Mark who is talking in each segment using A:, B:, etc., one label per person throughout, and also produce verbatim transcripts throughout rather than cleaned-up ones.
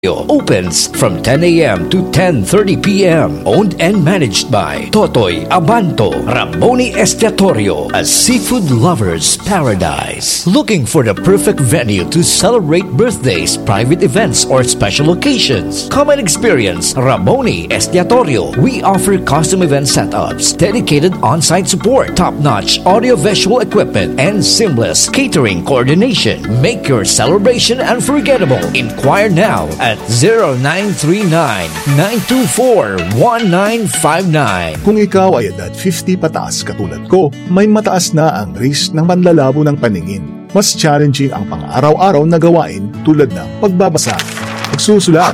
A: Opens from ten a.m. to ten thirty p.m. Owned and managed by Totoy Abanto, Raboni Estiatorio, a seafood lover's paradise. Looking for the perfect venue to celebrate birthdays, private events, or special occasions? Come and experience Raboni Estiatorio. We offer custom event setups, dedicated on-site support, top-notch audio-visual equipment, and seamless catering coordination. Make your celebration unforgettable. Inquire now at zero nine three nine, nine two four, one nine five nine.
B: Kung ikaw ay edad fifty pataas katulad ko, may mataas na ang risk ng panlalabo ng paningin. Mas challenging ang pang-araw-araw na gawain tulad ng pagbabasa, pagsusulat,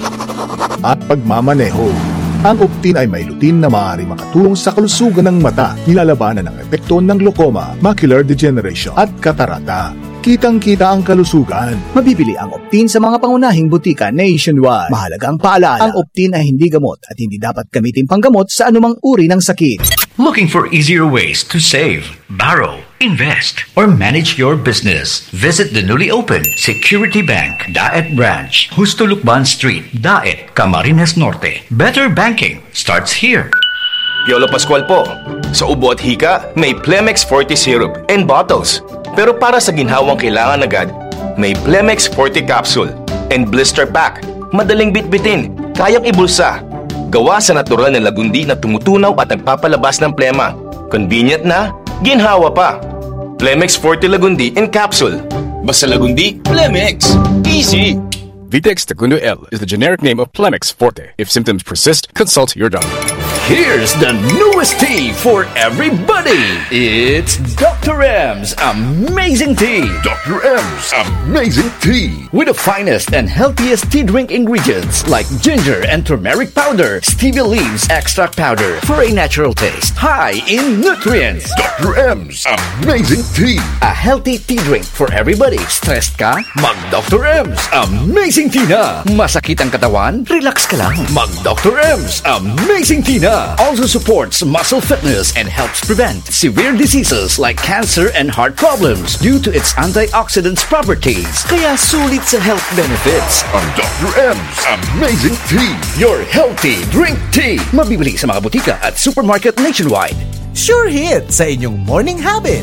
B: at pagmamaneho. Ang Optin ay may lutin na maaari makatulong sa kalusugan ng mata, nilalabanan ng epekto ng glaucoma, macular degeneration at katarata. Kitang-kita ang kalusugan.
C: Mabibili ang Optin sa mga pangunahing butika nationwide. Mahalaga ang paalala, ang Optin ay hindi gamot at hindi dapat gamitin panggamot sa anumang uri ng sakit.
A: Looking for easier ways to save, borrow, invest, or manage your business? Visit the newly opened Security Bank Daet Branch, Justo Lucban Street, Daet, Camarines Norte. Better banking starts here.
D: Piolo Pascual po. Sa ubo at hika, may Plemex forty syrup and bottles. Pero para sa ginhawang kailangan agad, may Plemex forty capsule and blister pack. Madaling bitbitin, kayang ibulsa. Gawa sa natural na lagundi na tumutunaw at nagpapalabas ng plema. Convenient na, ginhawa pa. Plemex forty Lagundi in capsule. Basta Lagundi, Plemex. Easy!
E: Vitex Tecundo L is the generic name of Plemex Forte. If symptoms persist, consult your doctor.
A: Here's the newest tea for everybody. It's Doctor M's Amazing Tea.
F: Doctor M's Amazing Tea.
A: With the finest and healthiest tea drink ingredients like ginger and turmeric powder, stevia leaves extract powder for a natural taste, high in nutrients.
F: Doctor M's Amazing Tea.
A: A healthy tea drink for everybody. Stressed ka? Mag Doctor M's Amazing Tea na. Masakit ang katawan? Relax ka lang. Mag Doctor M's Amazing Tea na. Also supports muscle fitness and helps prevent severe diseases like cancer and heart problems due to its antioxidants properties. Kaya sulit sa health benefits.
F: Ang Doctor M's Amazing Tea.
A: Your healthy drink tea. Mabibili sa mga butika at supermarket nationwide.
G: Sure hit sa inyong morning habit.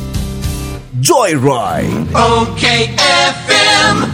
G: Joyride.
H: Okay F M.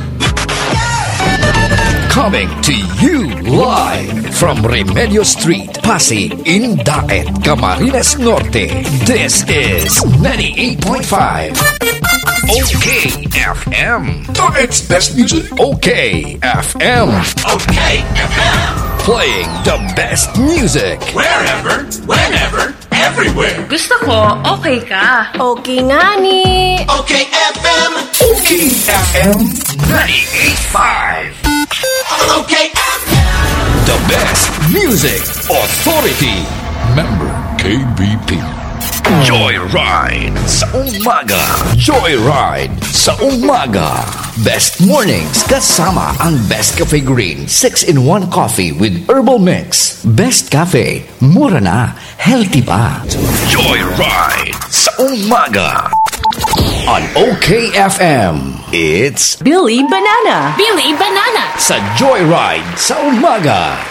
A: Coming to you live from Remedio Street, Pasig, in Daet, Camarines Norte. This is ninety-eight point five OK F M.
F: Daet's best music.
A: OK F M.
H: OK F M.
A: Playing the best music.
H: Wherever, whenever, everywhere.
I: Gusto ko, okay ka.
J: Okay nga ni.
H: OK F M.
A: OK F M ninety-eight point five.
H: OK F M.
A: The best music authority. Member K B P. Joyride sa umaga. Joyride sa umaga. Best mornings kasama ang Best Cafe Green six in one coffee with herbal mix. Best Cafe, mura na, healthy pa. Joyride sa umaga. On OK F M, it's
J: Billy Banana.
I: Billy Banana.
A: Sa Joyride sa umaga.